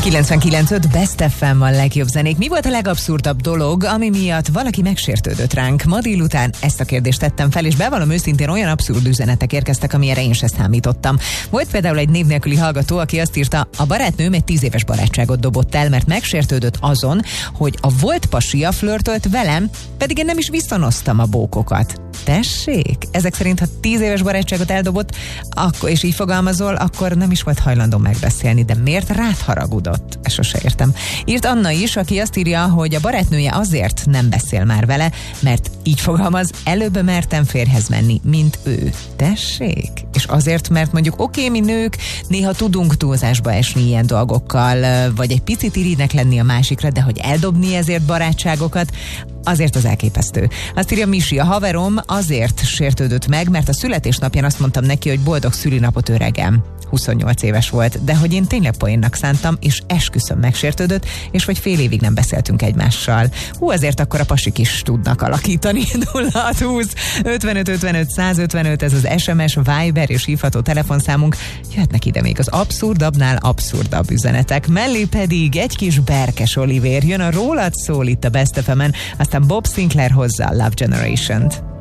99.5 Best FM a legjobb zenék. Mi volt a legabszurdabb dolog, ami miatt valaki megsértődött ránk? Ma délután ezt a kérdést tettem fel, és bevallom őszintén, olyan abszurd üzenetek érkeztek, amire én se számítottam. Volt például egy név nélküli hallgató, aki azt írta, a barátnőm egy 10 éves barátságot dobott el, mert megsértődött azon, hogy a volt pasia flörtölt velem, pedig én nem is viszonoztam a bókokat. Tessék? Ezek szerint, ha 10 éves barátságot eldobott, akkor, és így fogalmazol, akkor nem is volt hajlandó megbeszélni, de miért rád haragudott? Ezt sose értem. Írt Anna is, aki azt írja, hogy a barátnője azért nem beszél már vele, mert így fogalmaz, előbb mertem férjhez menni, mint ő. Tessék? És azért, mert mondjuk oké, mi nők néha tudunk túlzásba esni ilyen dolgokkal, vagy egy picit irigynek lenni a másikra, de hogy eldobni ezért barátságokat, azért az elképesztő. Azt írja Misi, a haverom azért sértődött meg, mert a születésnapján azt mondtam neki, hogy boldog szülinapot öregem. 28 éves volt, de hogy én tényleg poénnak szántam, és esküszöm megsértődött, és hogy fél évig nem beszéltünk egymással. Azért akkor a pasik is tudnak alakítani. 0620 55 55 155, ez az SMS, Viber és hívható telefonszámunk. Jöhetnek ide még az abszurdabbnál abszurdabb üzenetek. Mellé pedig egy kis Berkes Olivér jön, a rólad szól itt a Best FM-en, aztán Bob Sinclair hozzá a Love Generation-t.